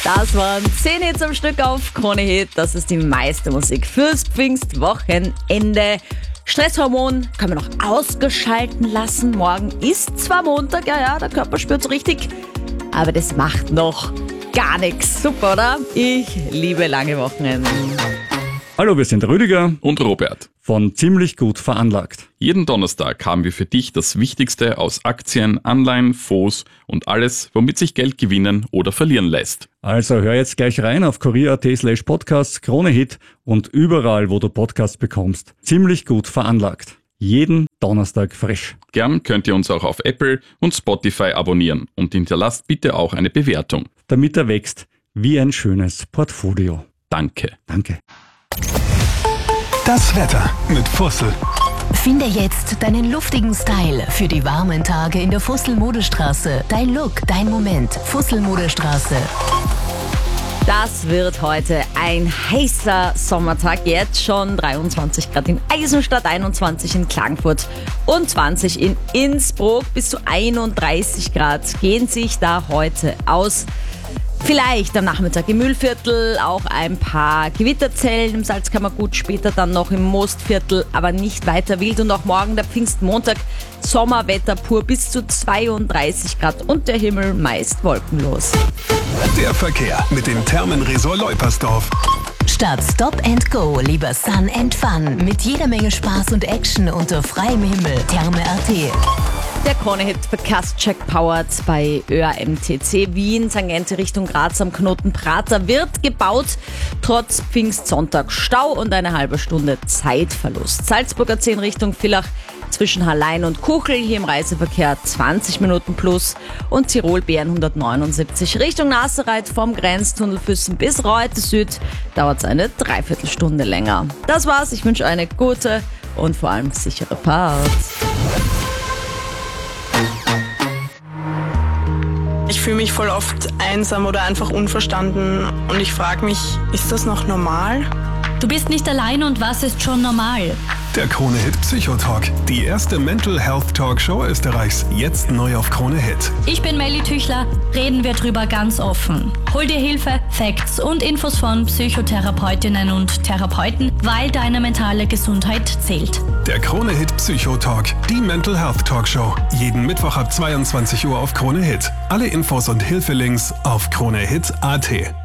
Das waren 10 Hits am Stück auf Krone Hit. Das ist die meiste Musik fürs Pfingstwochenende. Stresshormon können wir noch ausgeschalten lassen. Morgen ist zwar Montag, ja, der Körper spürt so richtig, aber das macht noch gar nichts. Super, oder? Ich liebe lange Wochenenden. Hallo, wir sind Rüdiger und Robert von Ziemlich gut veranlagt. Jeden Donnerstag haben wir für dich das Wichtigste aus Aktien, Anleihen, Fonds und alles, womit sich Geld gewinnen oder verlieren lässt. Also hör jetzt gleich rein auf kurier.at/podcasts, Krone Hit und überall, wo du Podcasts bekommst. Ziemlich gut veranlagt. Jeden Donnerstag frisch. Gern könnt ihr uns auch auf Apple und Spotify abonnieren und hinterlasst bitte auch eine Bewertung. Damit er wächst wie ein schönes Portfolio. Danke. Danke. Das Wetter mit Fussel. Finde jetzt deinen luftigen Style für die warmen Tage in der Fussel-Modestraße. Dein Look, dein Moment. Fussel-Modestraße. Das wird heute ein heißer Sommertag. Jetzt schon 23 Grad in Eisenstadt, 21 in Klagenfurt und 20 in Innsbruck. Bis zu 31 Grad gehen sich da heute aus. Vielleicht am Nachmittag im Mühlviertel, auch ein paar Gewitterzellen im Salzkammergut, später dann noch im Mostviertel, aber nicht weiter wild. Und auch morgen, der Pfingstmontag, Sommerwetter pur bis zu 32 Grad und der Himmel meist wolkenlos. Der Verkehr mit dem Thermenresort Leupersdorf. Statt Stop and Go lieber Sun and Fun mit jeder Menge Spaß und Action unter freiem Himmel. Therme.at. Der Krone-Hit Verkehrscheck powered bei ÖAMTC Wien, Tangente Richtung Graz am Knoten Prater wird gebaut, trotz Pfingstsonntag Stau und eine halbe Stunde Zeitverlust. Salzburger 10 Richtung Villach zwischen Hallein und Kuchel, hier im Reiseverkehr 20 Minuten plus und Tirol BN 179 Richtung Nassereit vom Grenztunnel Füssen bis Reute Süd dauert es eine Dreiviertelstunde länger. Das war's, ich wünsche eine gute und vor allem sichere Fahrt. Ich fühle mich voll oft einsam oder einfach unverstanden und ich frage mich, ist das noch normal? Du bist nicht allein und was ist schon normal? Der Krone Hit Psychotalk, die erste Mental Health Talkshow Österreichs, jetzt neu auf Krone Hit. Ich bin Melly Tüchler, reden wir drüber ganz offen. Hol dir Hilfe, Facts und Infos von Psychotherapeutinnen und Therapeuten, weil deine mentale Gesundheit zählt. Der Krone Hit Psychotalk, die Mental Health Talkshow, jeden Mittwoch ab 22 Uhr auf Krone Hit. Alle Infos und Hilfelinks auf kronehit.at.